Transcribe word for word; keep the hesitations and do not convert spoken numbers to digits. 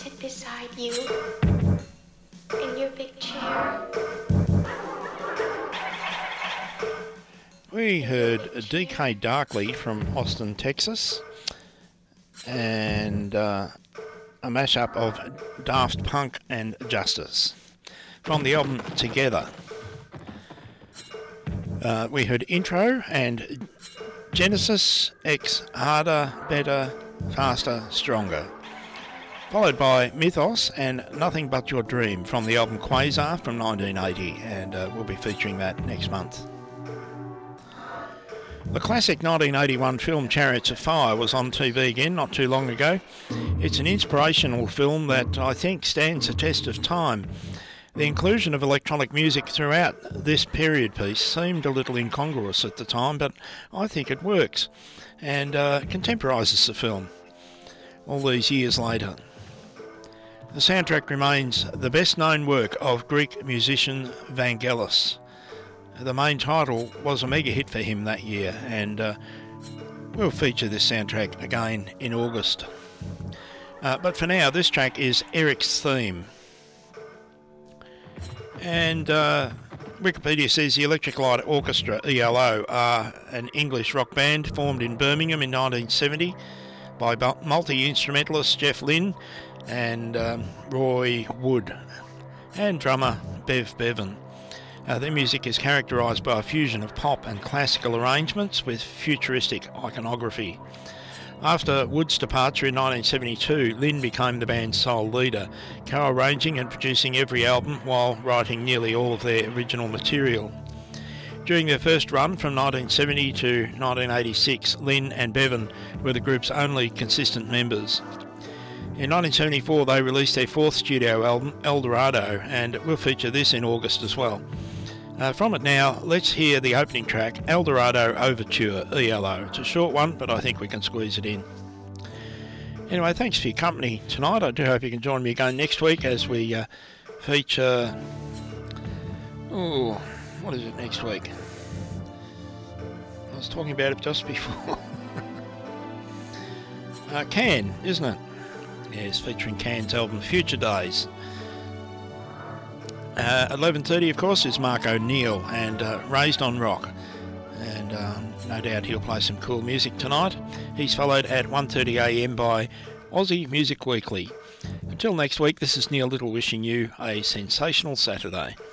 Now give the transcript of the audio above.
sit beside you in your big chair. We heard D K Darkley from Austin, Texas, and uh, a mashup of Daft Punk and Justice from the album Together. Uh, we heard Intro and Genesis X Harder, Better, Faster, Stronger, followed by Mythos and Nothing But Your Dream from the album Quasar from nineteen eighty, and uh, we'll be featuring that next month. The classic nineteen eighty-one film Chariots of Fire was on T V again not too long ago. It's an inspirational film that I think stands the test of time. The inclusion of electronic music throughout this period piece seemed a little incongruous at the time, but I think it works and uh, contemporises the film all these years later. The soundtrack remains the best known work of Greek musician Vangelis. The main title was a mega hit for him that year, and uh, we'll feature this soundtrack again in August. Uh, but for now, this track is Eric's theme. And uh, Wikipedia says the Electric Light Orchestra, E L O, are an English rock band formed in Birmingham in nineteen seventy by multi-instrumentalist Jeff Lynne and um, Roy Wood, and drummer Bev Bevan. Uh, their music is characterised by a fusion of pop and classical arrangements with futuristic iconography. After Wood's departure in nineteen seventy-two, Lynne became the band's sole leader, co-arranging and producing every album while writing nearly all of their original material. During their first run from nineteen seventy to nineteen eighty-six, Lynne and Bevan were the group's only consistent members. In nineteen seventy-four, they released their fourth studio album, El Dorado, and we'll feature this in August as well. Uh, from it now, let's hear the opening track, El Dorado Overture, E L O. It's a short one, but I think we can squeeze it in. Anyway, thanks for your company tonight. I do hope you can join me again next week as we uh, feature... Oh, what is it next week? I was talking about it just before. uh, Can, isn't it? Yes, featuring Can's album Future Days. Uh, eleven thirty, of course, is Mark O'Neill and uh, Raised on Rock. And um, no doubt he'll play some cool music tonight. He's followed at one thirty a m by Aussie Music Weekly. Until next week, this is Neil Little wishing you a sensational Saturday.